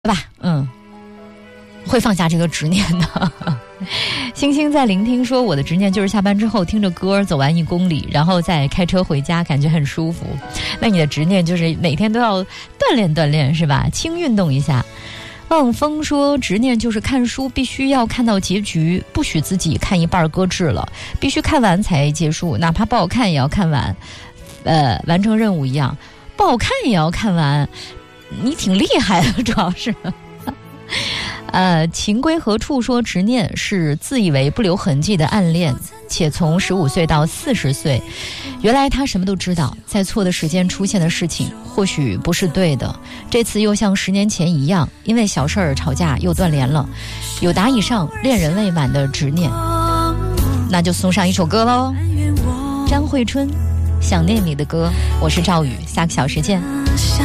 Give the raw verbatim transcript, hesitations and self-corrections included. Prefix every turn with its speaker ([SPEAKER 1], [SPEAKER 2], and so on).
[SPEAKER 1] 对吧？嗯，会放下这个执念的。星星在聆听说，我的执念就是下班之后听着歌走完一公里，然后再开车回家，感觉很舒服。那你的执念就是每天都要锻炼锻炼，是吧？轻运动一下。望风说，执念就是看书必须要看到结局，不许自己看一半搁置了，必须看完才结束，哪怕不好看也要看完，呃，完成任务一样，不好看也要看完。你挺厉害的，主要是。呃，情归何处说，执念是自以为不留痕迹的暗恋，且从十五岁到四十岁，原来他什么都知道，在错的时间出现的事情或许不是对的，这次又像十年前一样，因为小事儿吵架又断联了。有答以上恋人未满的执念，那就送上一首歌喽，张惠春，想念你的歌。我是赵宇，下个小时见。